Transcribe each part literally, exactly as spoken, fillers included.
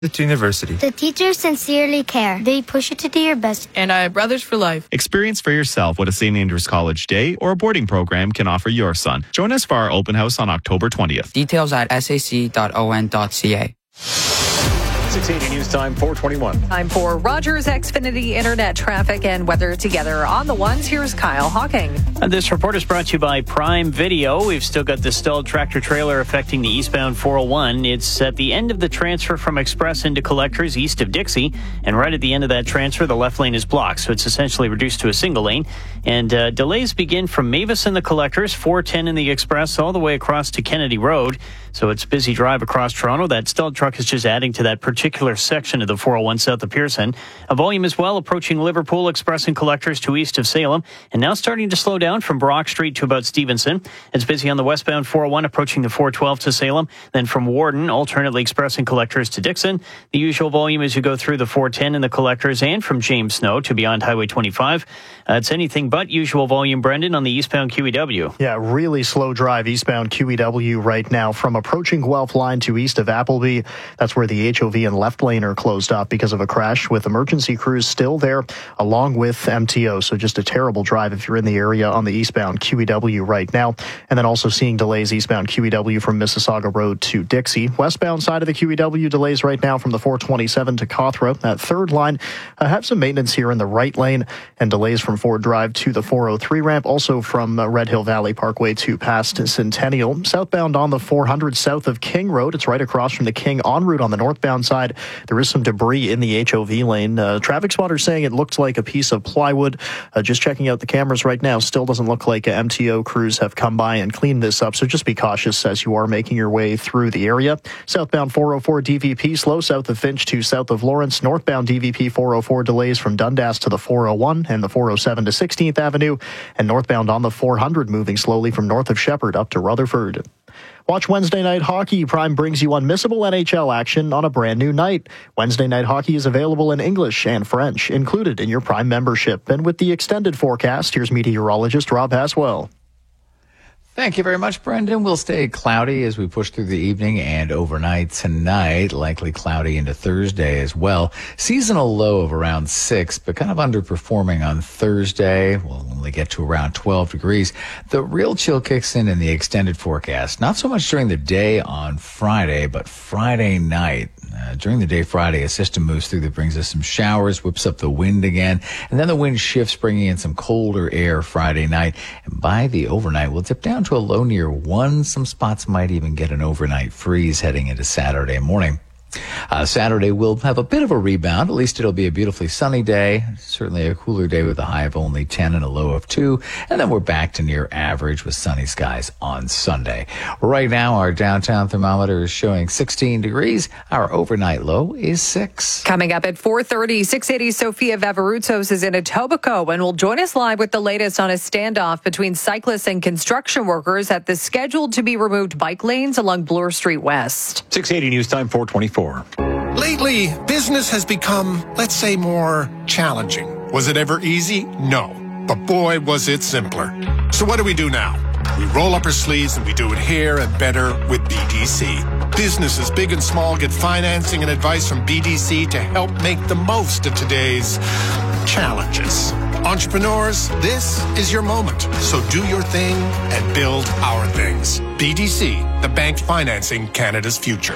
To university. The teachers sincerely care. They push you to do your best. And I have brothers for life. Experience for yourself what a Saint Andrews College day or a boarding program can offer your son. Join us for our open house on October twentieth. Details at s a c dot o n dot c a. six eighty News Time, four twenty-one. Time for Rogers Xfinity Internet traffic and weather together on the ones. Here's Kyle Hawking. And this report is brought to you by Prime Video. We've still got the stalled tractor trailer affecting the eastbound four oh one. It's at the end of the transfer from Express into Collectors east of Dixie. And right at the end of that transfer, the left lane is blocked. So it's essentially reduced to a single lane. And uh, delays begin from Mavis in the Collectors, four ten in the Express, all the way across to Kennedy Road. So it's a busy drive across Toronto. That stalled truck is just adding to that particular section of the four oh one south of Pearson. A volume as well approaching Liverpool, Express and Collectors to east of Salem. And now starting to slow down from Brock Street to about Stevenson. It's busy on the westbound four oh one approaching the four twelve to Salem. Then from Warden, alternately Express and Collectors to Dixon. The usual volume as you go through the four ten in the Collectors and from James Snow to beyond Highway twenty-five. Uh, it's anything but usual volume, Brendan, on the eastbound Q E W. Yeah, really slow drive eastbound Q E W right now from approaching Guelph line to east of Appleby. That's where the H O V and left lane are closed off because of a crash, with emergency crews still there along with M T O. So just a terrible drive if you're in the area on the eastbound Q E W right now. And then also seeing delays eastbound Q E W from Mississauga Road to Dixie. Westbound side of the Q E W delays right now from the four twenty-seven to Cawthra. That third line uh, have some maintenance here in the right lane, and delays from Ford Drive to the four oh three ramp. Also from uh, Red Hill Valley Parkway to past Centennial. Southbound on the four hundred south of King Road. It's right across from the King en route on the northbound side. There is some debris in the H O V lane. Uh, traffic spotters saying it looked like a piece of plywood. Uh, just checking out the cameras right now, still doesn't look like uh, M T O crews have come by and cleaned this up. So just be cautious as you are making your way through the area. Southbound four oh four D V P slow south of Finch to south of Lawrence. Northbound D V P four oh four delays from Dundas to the four oh one and the four oh seven to sixteenth Avenue. And northbound on the four hundred moving slowly from north of Shepherd up to Rutherford. Watch Wednesday Night Hockey. Prime brings you unmissable N H L action on a brand new night. Wednesday Night Hockey is available in English and French, included in your Prime membership. And with the extended forecast, here's meteorologist Rob Haswell. Thank you very much, Brendan. We'll stay cloudy as we push through the evening and overnight tonight. Likely cloudy into Thursday as well. Seasonal low of around six, but kind of underperforming on Thursday. We'll only get to around twelve degrees. The real chill kicks in in the extended forecast. Not so much during the day on Friday, but Friday night. Uh, during the day Friday, a system moves through that brings us some showers, whips up the wind again, and then the wind shifts, bringing in some colder air Friday night. And by the overnight, we'll dip down to a low near one. Some spots might even get an overnight freeze heading into Saturday morning. Uh, Saturday will have a bit of a rebound. At least it'll be a beautifully sunny day. Certainly a cooler day with a high of only ten and a low of two. And then we're back to near average with sunny skies on Sunday. Right now, our downtown thermometer is showing sixteen degrees. Our overnight low is six. Coming up at four thirty, six eighty Sofia Vavarutsos is in Etobicoke and will join us live with the latest on a standoff between cyclists and construction workers at the scheduled to be removed bike lanes along Bloor Street West. six eighty News Time, four twenty-four. Lately, business has become, let's say, more challenging. Was it ever easy? No. But boy, was it simpler. So what do we do now? We roll up our sleeves and we do it here and better with B D C. Businesses big and small get financing and advice from B D C to help make the most of today's challenges. Entrepreneurs, this is your moment. So do your thing and build our things. B D C, the bank financing Canada's future.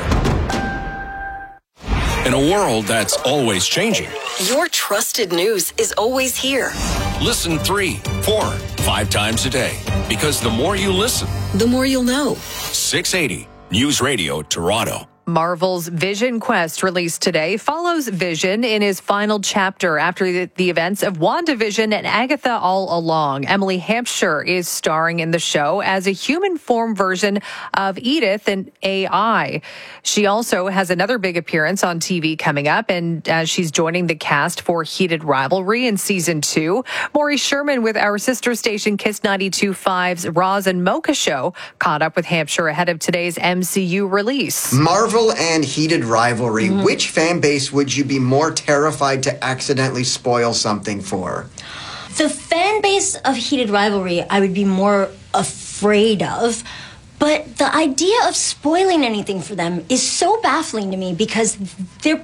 In a world that's always changing, your trusted news is always here. Listen three, four, five times a day. Because the more you listen, the more you'll know. six eighty News Radio Toronto. Marvel's Vision Quest, released today, follows Vision in his final chapter after the, the events of WandaVision and Agatha All Along. Emily Hampshire is starring in the show as a human form version of Edith, an A I. She also has another big appearance on T V coming up, and uh, she's joining the cast for Heated Rivalry in season two. Maury Sherman with our sister station Kiss ninety-two point five's Roz and Mocha show caught up with Hampshire ahead of today's M C U release. Marvel and Heated Rivalry, mm-hmm. Which fan base would you be more terrified to accidentally spoil something for? The fan base of Heated Rivalry I would be more afraid of, But the idea of spoiling anything for them is so baffling to me because they're